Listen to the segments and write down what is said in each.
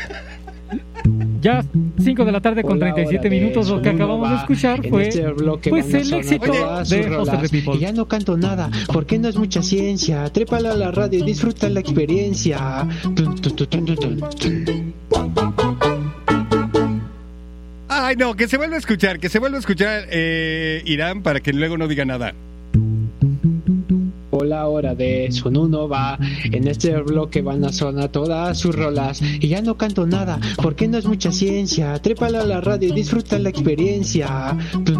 Ya 5 de la tarde con 37 minutos. Lo que acabamos de escuchar fue pues el éxito de Foster the People. Y ya no canto nada, porque no es mucha ciencia. Trépala a la radio y disfruta la experiencia. Ay, no, que se vuelva a escuchar, Irán, para que luego no diga nada. Por la hora de Sonunova, en este bloque van a sonar todas sus rolas. Y ya no canto nada, porque no es mucha ciencia. Trépala a la radio y disfruta la experiencia.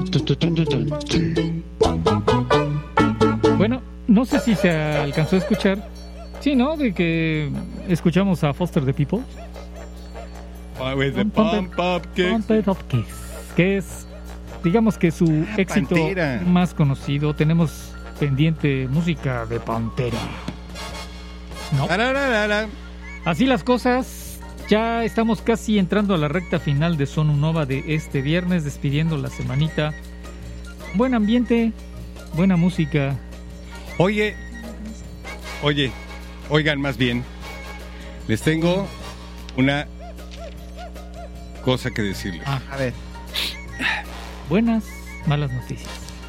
Bueno, no sé si se alcanzó a escuchar. Sí, ¿no? De que escuchamos a Foster the People. Pumped Up Kiss, que es, digamos que su éxito Pantera. más conocido. Tenemos pendiente música de Pantera, ¿no? Así las cosas. Ya estamos casi entrando a la recta final de Sonunova de este viernes, despidiendo la semanita. Buen ambiente, buena música. Oigan, más bien, les tengo una cosa que decirles. A ver. Buenas, malas noticias.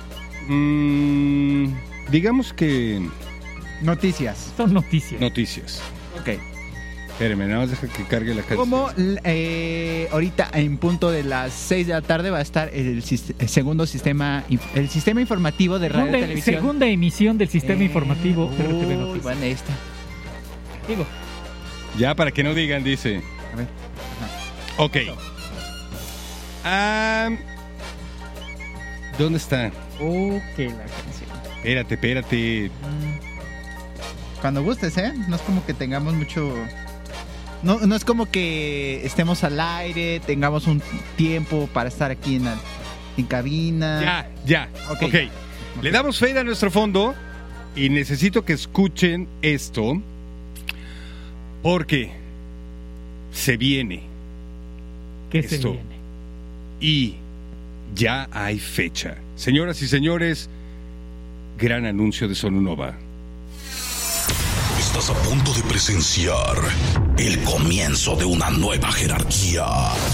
Digamos que Noticias. Son noticias. noticias. Ok. Espérenme, nada más deja que cargue la canción. Como ahorita en punto de las 6 de la tarde va a estar el segundo sistema, el sistema informativo de radio y televisión. Segunda emisión del sistema informativo de RTV Noticias. Bueno, esta. Digo, Ya, para que no digan, dice. A ver. Ok. ¿Dónde está? Que la canción. Espérate. Cuando gustes, ¿eh? No es como que tengamos mucho... No es como que estemos al aire, tengamos un tiempo para estar aquí en cabina. Ya. Ok. Ok. Le damos fade a nuestro fondo y necesito que escuchen esto porque se viene ¿qué se esto. viene? Y ya hay fecha. Señoras y señores, gran anuncio de Sonunova. Estás a punto de presenciar el comienzo de una nueva jerarquía.